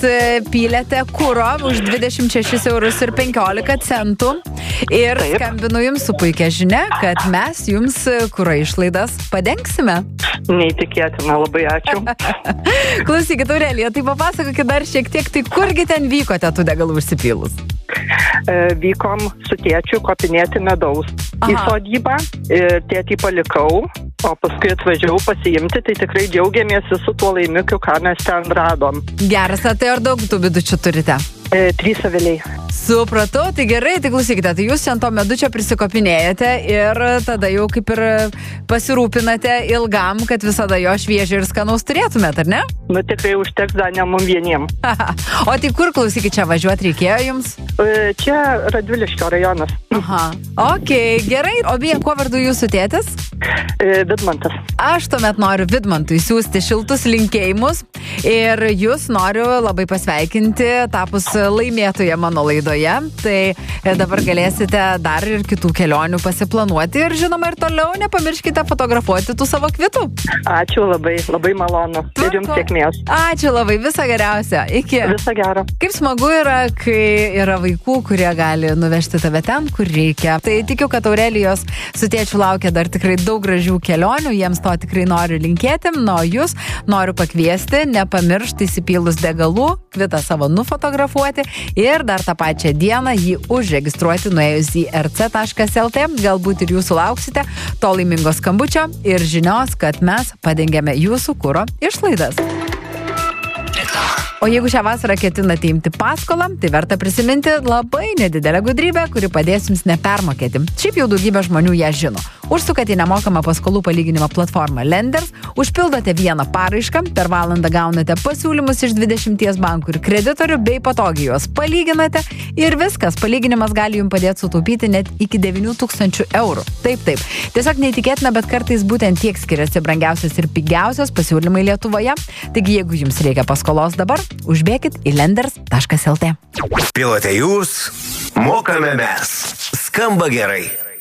pylėte kuro už 26 eurus ir 15 centų ir skambinu jums su puikia žinia, kad mes jums kuro išlaidas padengsime. Neįtikėtina, labai ačiū. Klausykit, Aurelija, tai papasakokit dar šiek tiek, tai kurgi ten vykote tų degalų užsipylus? Vykom su tėčiu kopinėti medaus į sodybą, tėtį palikau, o paskui atvažiavau pasiimti, tai tikrai džiaugiamės su tuo laimikiu, ką mes ten radom. Geras, tai ar daug tų bidučių turite? 3 aviliai. Supratau, tai gerai, tai klausykite, tai jūs ant to medučio prisikopinėjate ir tada jau kaip ir pasirūpinate ilgam, kad visada jo šviežio ir skanaus turėtumėt, ar ne? Nu, tikrai užteks dar ne mum vieniem. O tai kur, klausykit, čia važiuoti reikėjo jums? Čia Radviliškio rajonas. Okei, gerai. O beje, kuo vardu jūsų tėtis? Vidmantas. Aš tuomet noriu Vidmantui siūsti šiltus linkėjimus ir jūs noriu labai pasveikinti tapus laimėtoje mano laidoje. Tai dabar galėsite dar ir kitų kelionių pasiplanuoti ir žinoma ir toliau nepamirškite fotografuoti tų savo kvitų. Ačiū labai, labai malonu. Ir jums sėkmės. Ačiū labai, viso geriausio. Iki. Viso gero. Kaip smagu yra, kai yra vaikų, kurie gali nuvežti tave ten, kur reikia. Tai tikiu, kad Aurelijos su tėčiu laukia dar tikrai daug gražių kelionių, jiems to tikrai noriu linkėti, o jūs noriu pakviesti, nepamiršti įsipylus degalų, kvitą savo nufotografuoti ir dar tą pačią dieną jį užregistruoti nuėjus į rc.lt, galbūt ir jūs sulauksite to laimingo skambučio ir žinios, kad mes padengėme jūsų kuro išlaidas. O jeigu šią vasarą ketinate imti paskolą, tai verta prisiminti labai nedidelę gudrybę, kuri padės jums nepermokėti. Šiaip jau daugybė žmonių ją žino. Užsukate į nemokamą paskolų palyginimo platformą Lenders, užpildote vieną paraišką, per valandą gaunate pasiūlymus iš 20 bankų ir kreditorių bei patogiai juos palyginate ir viskas. Palyginimas gali jums padėti sutaupyti net iki 9000 eurų. Taip. Tiesiog neįtikėtina, bet kartais būtent tiek skiriasi brangiausias ir pigiausias pasiūlymai Lietuvoje. Taigi, jeigu jums reikia paskolos dabar, užbėkit į lenders.lt. Pilote jūs, mokame mes. Skamba gerai.